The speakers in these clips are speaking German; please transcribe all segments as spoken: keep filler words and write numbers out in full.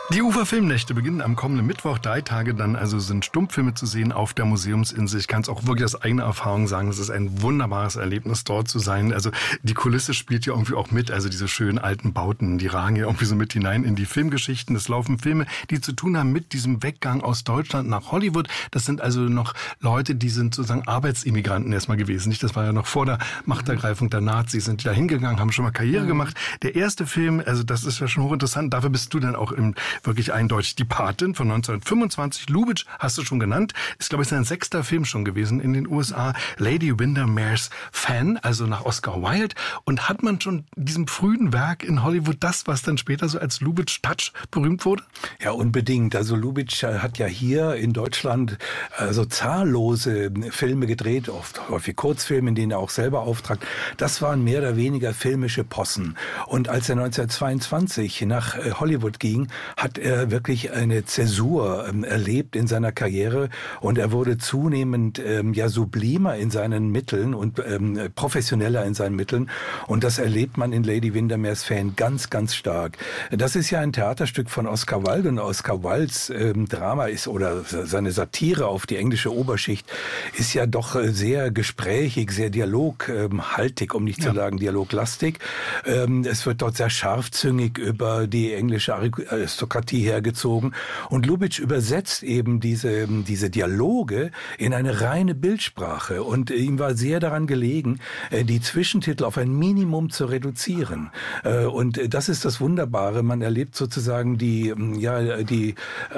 Die Ufer-Filmnächte beginnen am kommenden Mittwoch. Drei Tage dann also sind Stummfilme zu sehen auf der Museumsinsel. Ich kann es auch wirklich aus eigener Erfahrung sagen, es ist ein wunderbares Erlebnis, dort zu sein. Also die Kulisse spielt ja irgendwie auch mit, also diese schönen alten Bauten, die ragen ja irgendwie so mit hinein in die Filmgeschichten. Es laufen Filme, die zu tun haben mit diesem Weggang aus Deutschland nach Hollywood. Das sind also noch Leute, die sind sozusagen Arbetsimmigranten erstmal gewesen. Nicht, das war ja noch vor der Machtergreifung der Nazis, sind die da hingegangen, haben schon mal Karriere gemacht. Der erste Film, also das ist ja schon hochinteressant, dafür bist du dann auch im wirklich eindeutig die Patin von neunzehnhundertfünfundzwanzig. Lubitsch hast du schon genannt. Ist, glaube ich, sein sechster Film schon gewesen in den U S A. Lady Windermere's Fan, also nach Oscar Wilde. Und hat man schon diesem frühen Werk in Hollywood das, was dann später so als Lubitsch-Touch berühmt wurde? Ja, unbedingt. Also Lubitsch hat ja hier in Deutschland also zahllose Filme gedreht, oft häufig Kurzfilme, in denen er auch selber auftrat. Das waren mehr oder weniger filmische Possen. Und als er neunzehnhundertzweiundzwanzig nach Hollywood ging, hat er wirklich eine Zäsur ähm, erlebt in seiner Karriere und er wurde zunehmend ähm, ja sublimer in seinen Mitteln und ähm, professioneller in seinen Mitteln und das erlebt man in Lady Windermere's Fan ganz, ganz stark. Das ist ja ein Theaterstück von Oscar Wilde und Oscar Wildes ähm, Drama ist oder seine Satire auf die englische Oberschicht ist ja doch sehr gesprächig, sehr dialoghaltig, um nicht ja. zu sagen dialoglastig. Ähm, es wird dort sehr scharfzüngig über die englische Aristokratie hergezogen. Und Lubitsch übersetzt eben diese, diese Dialoge in eine reine Bildsprache. Und ihm war sehr daran gelegen, die Zwischentitel auf ein Minimum zu reduzieren. Und das ist das Wunderbare. Man erlebt sozusagen die, ja, die,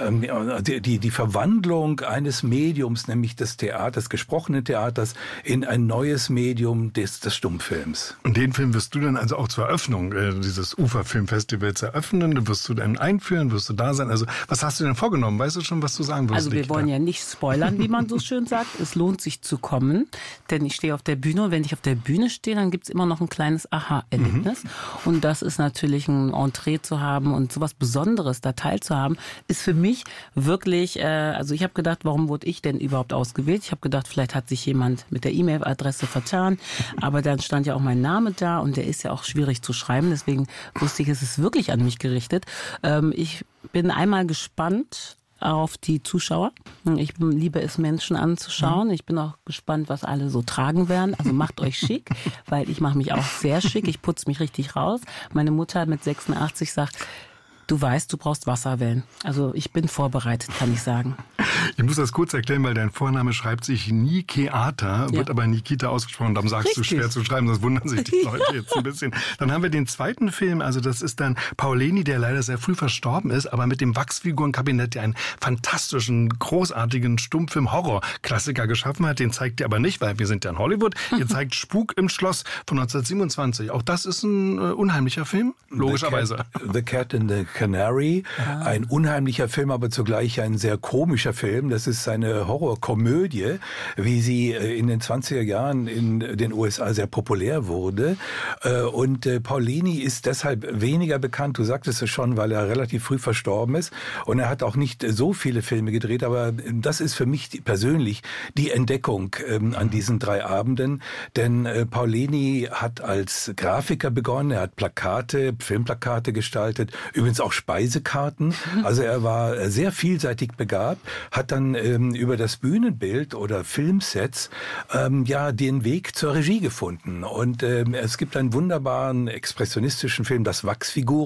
die, die, die Verwandlung eines Mediums, nämlich des Theaters, gesprochenen Theaters, in ein neues Medium des, des Stummfilms. Und den Film wirst du dann also auch zur Eröffnung äh, dieses Ufer-Filmfestivals eröffnen? Wirst du dann einführen? Wirst du da sein? Also was hast du denn vorgenommen? Weißt du schon, was du sagen wirst? Also wir wollen ja nicht spoilern, wie man so schön sagt. Es lohnt sich zu kommen, denn ich stehe auf der Bühne und wenn ich auf der Bühne stehe, dann gibt es immer noch ein kleines Aha-Erlebnis. Mhm. Und das ist natürlich ein Entree zu haben und sowas Besonderes da teilzuhaben, ist für mich wirklich, äh, also ich habe gedacht, warum wurde ich denn überhaupt ausgewählt? Ich habe gedacht, vielleicht hat sich jemand mit der E-Mail-Adresse vertan, aber dann stand ja auch mein Name da und der ist ja auch schwierig zu schreiben, deswegen wusste ich, es ist wirklich an mich gerichtet. Ähm, ich bin einmal gespannt auf die Zuschauer. Ich liebe es, Menschen anzuschauen. Ich bin auch gespannt, was alle so tragen werden. Also macht euch schick, weil ich mache mich auch sehr schick. Ich putze mich richtig raus. Meine Mutter mit sechsundachtzig sagt, du weißt, du brauchst Wasserwellen. Also ich bin vorbereitet, kann ich sagen. Ich muss das kurz erklären, weil dein Vorname schreibt sich Nikeata, wird ja. aber Nikita ausgesprochen. Darum sagst Richtig. du schwer zu schreiben, sonst wundern sich die Leute ja. jetzt ein bisschen. Dann haben wir den zweiten Film, also das ist dann Paolini, der leider sehr früh verstorben ist, aber mit dem Wachsfigurenkabinett, der einen fantastischen, großartigen Stummfilm-Horror-Klassiker geschaffen hat. Den zeigt ihr aber nicht, weil wir sind ja in Hollywood. Ihr zeigt Spuk im Schloss von neunzehnhundertsiebenundzwanzig. Auch das ist ein äh, unheimlicher Film, logischerweise. The Cat, The Cat and the Canary, ah. ein unheimlicher Film, aber zugleich ein sehr komischer Film. Das ist eine Horrorkomödie, wie sie in den zwanziger Jahren in den U S A sehr populär wurde. Und Paolini ist deshalb weniger bekannt, du sagtest es schon, weil er relativ früh verstorben ist. Und er hat auch nicht so viele Filme gedreht, aber das ist für mich persönlich die Entdeckung an diesen drei Abenden. Denn Paolini hat als Grafiker begonnen, er hat Plakate, Filmplakate gestaltet, übrigens auch Speisekarten. Also er war sehr vielseitig begabt, hat dann ähm, über das Bühnenbild oder Filmsets ähm, ja den Weg zur Regie gefunden. Und ähm, es gibt einen wunderbaren expressionistischen Film, das Wachsfigur.